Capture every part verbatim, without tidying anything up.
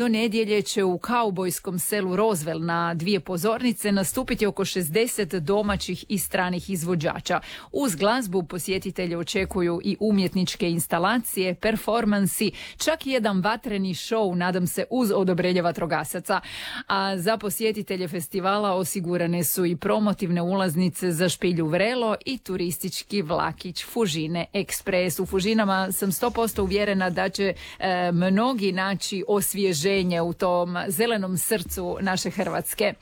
do nedjelje će u kaubojskom selu Rozvel na dvije pozornice nastupiti oko šezdeset domaćih i stranih izvođača. Uz glazbu posjetitelje očekuju i umjetničke instalacije, performansi, čak i jedan vatreni show, nadam se uz odobrenje vatrogasaca. A za posjetitelje festivala osigurane su i promotivne ulaznice za Špilju Vrelo i turistički vlakić Fužine Ekspres. U Fužinama sam sto posto uvjerena da će e, mnogi naći osvježenje u tom zelenom srcu naše Hrvatske.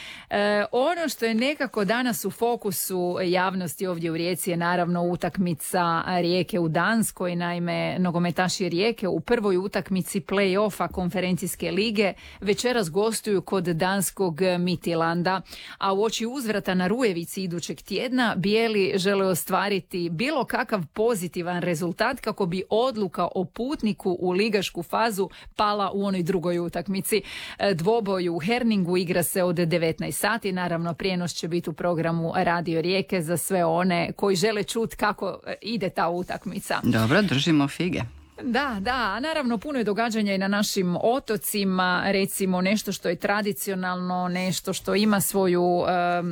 E, ono što je nekako danas u fokusu javnosti ovdje u Rijeci je naravno utakmica Rijeke u Danskoj. Naime, nogometaši Rijeke u prvoj utakmici play-offa konferencijske lige večeras gostuju kod danskog Midtjylanda, a uoči uzvrata na Rujevici idućeg tjedna bijeli žele ostvariti bilo kakav pozitivan rezultat kako bi odluka o putniku u ligašku fazu pala u onoj drugoj utakmici. E, dvoboj u Herningu igra se od devetnaest sati. Naravno, prijenos će biti u programu Radio Rijeke za sve one koji žele čuti kako ide ta utakmica. Dobro, držimo fige. Da, da, a naravno puno je događanja i na našim otocima, recimo nešto što je tradicionalno, nešto što ima svoju um,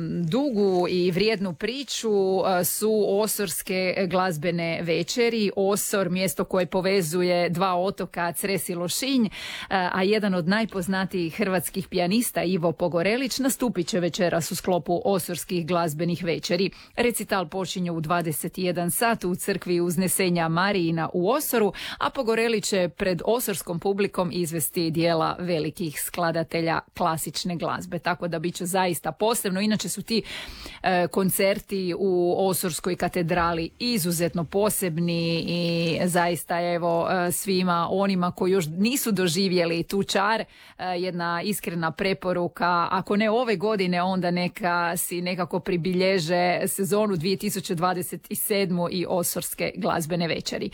dugu i vrijednu priču uh, su Osorske glazbene večeri. Osor, mjesto koje povezuje dva otoka, Cres i Lošinj, uh, a jedan od najpoznatijih hrvatskih pijanista Ivo Pogorelić nastupit će večeras u sklopu Osorskih glazbenih večeri. Recital počinje u dvadeset jedan sat u crkvi Uznesenja Marijina u Osoru, a Pogorelić će pred osorskom publikom izvesti dijela velikih skladatelja klasične glazbe, tako da bit će zaista posebno. Inače su ti e, koncerti u Osorskoj katedrali izuzetno posebni i zaista evo svima onima koji još nisu doživjeli tu čar, e, jedna iskrena preporuka, ako ne ove godine, onda neka si nekako pribilježe sezonu dvije tisuće dvadeset sedme i Osorske glazbene večeri.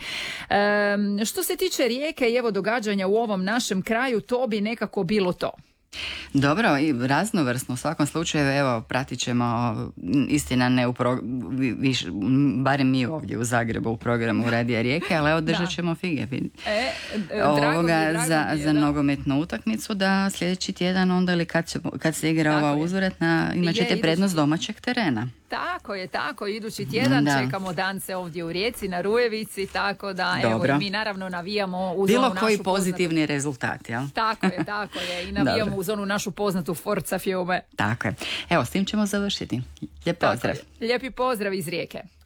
E, Što se tiče Rijeke i evo događanja u ovom našem kraju, to bi nekako bilo to. Dobro, i raznovrsno u svakom slučaju, evo, pratit ćemo, istina ne u pro, viš, barem mi ovdje u Zagrebu u programu Radija Rijeke, ali evo držat ćemo fige. E, drago Ovoga mi, drago za, mi je, za da. nogometnu utakmicu da sljedeći tjedan onda ili kad, će, kad se igra Tako ova je. uzvratna imat ćete Je, prednost idući- domaćeg terena. Tako je, tako, idući tjedan Da. čekamo dance ovdje u Rijeci na Rujevici, tako da evo Dobro. i mi naravno navijamo uz Bilo onu koji našu pozitivni rezultat, jel? poznatu... Tako je, tako je, i navijamo Dobro. uz onu našu poznatu Forza Fiume. Tako je. Evo, s tim ćemo završiti. Lijep Tako pozdrav. je. Lijepi pozdrav iz Rijeke.